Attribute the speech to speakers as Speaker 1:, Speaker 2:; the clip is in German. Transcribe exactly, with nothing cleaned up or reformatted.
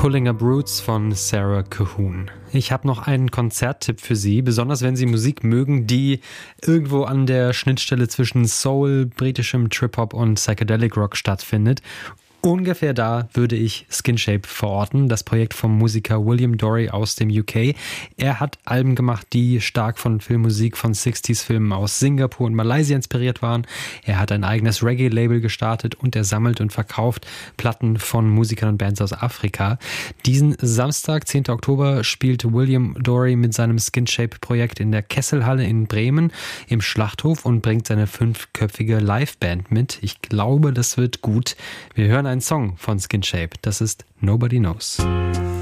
Speaker 1: Pulling Up Roots von Sarah Cahoon. Ich habe noch einen Konzerttipp für Sie, besonders wenn Sie Musik mögen, die irgendwo an der Schnittstelle zwischen Soul, britischem Trip-Hop und Psychedelic Rock stattfindet. Ungefähr da würde ich Skinshape verorten, das Projekt vom Musiker William Dorey aus dem U K. Er hat Alben gemacht, die stark von Filmmusik von sechziger-Filmen aus Singapur und Malaysia inspiriert waren. Er hat ein eigenes Reggae-Label gestartet und er sammelt und verkauft Platten von Musikern und Bands aus Afrika. Diesen Samstag, zehnten Oktober, spielt William Dorey mit seinem Skinshape-Projekt in der Kesselhalle in Bremen im Schlachthof und bringt seine fünfköpfige Liveband mit. Ich glaube, das wird gut. Wir hören einen Song von Skinshape. Das ist Nobody Knows.